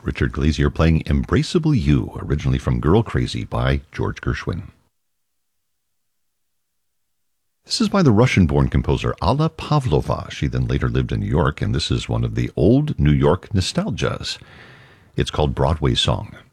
Richard Glazier playing Embraceable You, originally from Girl Crazy by George Gershwin. This is by the Russian-born composer Alla Pavlova. She then later lived in New York, and this is one of the old New York nostalgias. It's called Broadway Song.